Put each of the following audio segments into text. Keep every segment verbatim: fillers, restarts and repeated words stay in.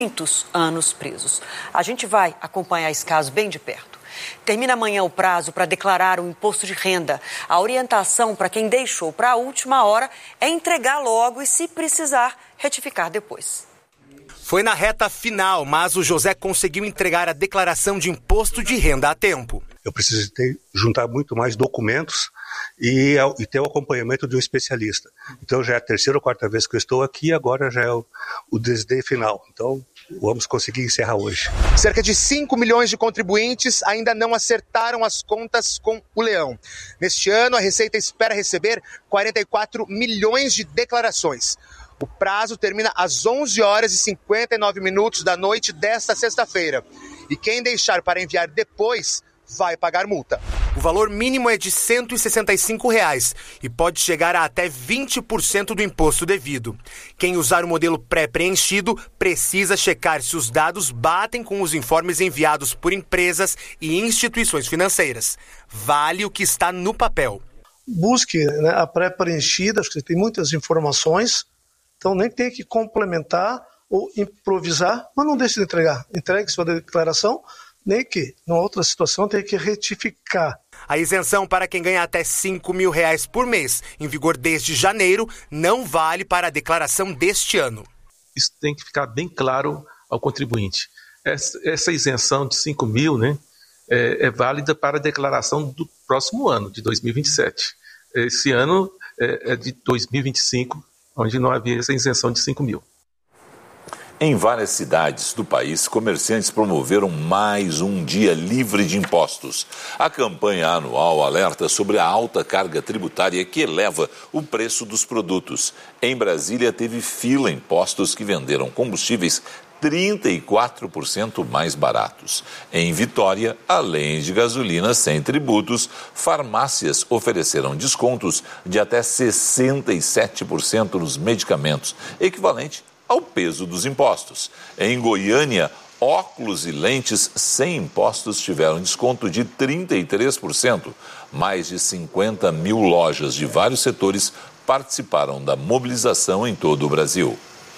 muitos anos presos. A gente vai acompanhar esse caso bem de perto. Termina amanhã o prazo para declarar o imposto de renda. A orientação para quem deixou para a última hora é entregar logo e, se precisar, retificar depois. Foi na reta final, mas o José conseguiu entregar a declaração de imposto de renda a tempo. Eu preciso ter, juntar muito mais documentos e, e ter o acompanhamento de um especialista. Então já é a terceira ou quarta vez que eu estou aqui, agora já é o, o desdém final. Então vamos conseguir encerrar hoje. Cerca de cinco milhões de contribuintes ainda não acertaram as contas com o Leão. Neste ano, a Receita espera receber quarenta e quatro milhões de declarações. O prazo termina às onze horas e cinquenta e nove minutos da noite desta sexta-feira. E quem deixar para enviar depois vai pagar multa. O valor mínimo é de cento e sessenta e cinco reais e pode chegar a até vinte por cento do imposto devido. Quem usar o modelo pré-preenchido precisa checar se os dados batem com os informes enviados por empresas e instituições financeiras. Vale o que está no papel. Busque, né, a pré-preenchida, porque tem muitas informações, então nem tem que complementar ou improvisar, mas não deixe de entregar. Entregue sua declaração, nem que, numa outra situação, tem que retificar. A isenção para quem ganha até cinco mil reais por mês, em vigor desde janeiro, não vale para a declaração deste ano. Isso tem que ficar bem claro ao contribuinte. Essa, essa isenção de cinco mil, né, é, é válida para a declaração do próximo ano, de dois mil e vinte e sete. Esse ano é, é de dois mil e vinte e cinco, onde não havia essa isenção de cinco mil. Em várias cidades do país, comerciantes promoveram mais um dia livre de impostos. A campanha anual alerta sobre a alta carga tributária que eleva o preço dos produtos. Em Brasília, teve fila em postos que venderam combustíveis trinta e quatro por cento mais baratos. Em Vitória, além de gasolina sem tributos, farmácias ofereceram descontos de até sessenta e sete por cento nos medicamentos, equivalente ao peso dos impostos. Em Goiânia, óculos e lentes sem impostos tiveram desconto de trinta e três por cento. Mais de cinquenta mil lojas de vários setores participaram da mobilização em todo o Brasil.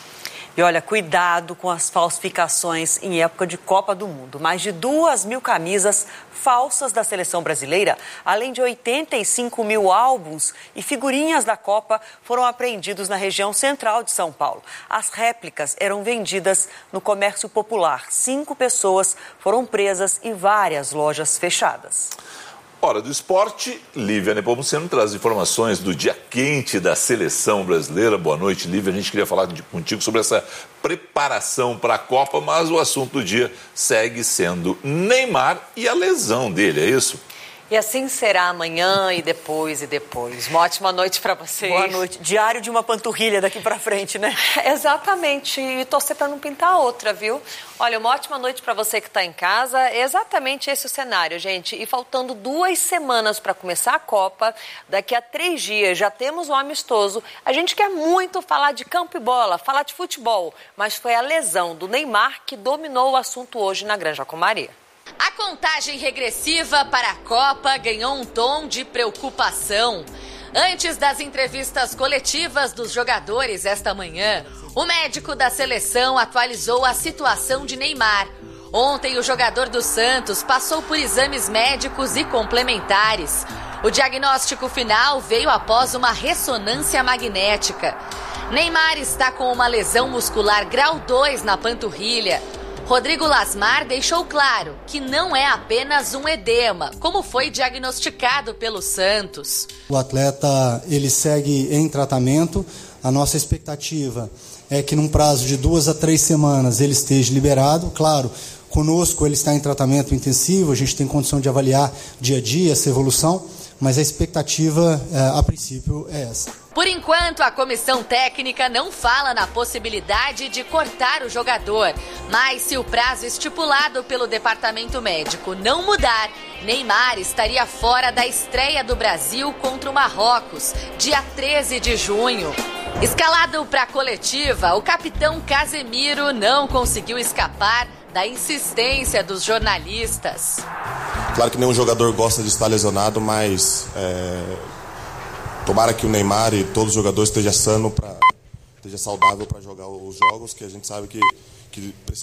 E olha, cuidado com as falsificações em época de Copa do Mundo. Mais de duas mil camisas falsas da seleção brasileira, além de oitenta e cinco mil álbuns e figurinhas da Copa foram apreendidos na região central de São Paulo. As réplicas eram vendidas no comércio popular. Cinco pessoas foram presas e várias lojas fechadas. Hora do esporte, Lívia Nepomuceno traz informações do dia quente da seleção brasileira. Boa noite, Lívia. A gente queria falar de, contigo sobre essa preparação para a Copa, mas o assunto do dia segue sendo Neymar e a lesão dele, é isso? E assim será amanhã e depois e depois. Uma ótima noite para vocês. Boa noite. Diário de uma panturrilha daqui para frente, né? Exatamente. E torcer para não pintar outra, viu? Olha, uma ótima noite para você que está em casa. É exatamente esse o cenário, gente. E faltando duas semanas para começar a Copa, daqui a três dias já temos um amistoso. A gente quer muito falar de campo e bola, falar de futebol, mas foi a lesão do Neymar que dominou o assunto hoje na Granja Comari. A contagem regressiva para a Copa ganhou um tom de preocupação. Antes das entrevistas coletivas dos jogadores esta manhã, o médico da seleção atualizou a situação de Neymar. Ontem, o jogador do Santos passou por exames médicos e complementares. O diagnóstico final veio após uma ressonância magnética. Neymar está com uma lesão muscular grau dois na panturrilha. Rodrigo Lasmar deixou claro que não é apenas um edema, como foi diagnosticado pelo Santos. O atleta ele segue em tratamento. A nossa expectativa é que num prazo de duas a três semanas ele esteja liberado. Claro, conosco ele está em tratamento intensivo, a gente tem condição de avaliar dia a dia essa evolução, mas a expectativa, a princípio, é essa. Por enquanto, a comissão técnica não fala na possibilidade de cortar o jogador. Mas se o prazo estipulado pelo departamento médico não mudar, Neymar estaria fora da estreia do Brasil contra o Marrocos, dia treze de junho. Escalado para a coletiva, o capitão Casemiro não conseguiu escapar da insistência dos jornalistas. Claro que nenhum jogador gosta de estar lesionado, mas... É... Tomara que o Neymar e todos os jogadores estejam sano, pra, esteja saudável para jogar os jogos, que a gente sabe que, que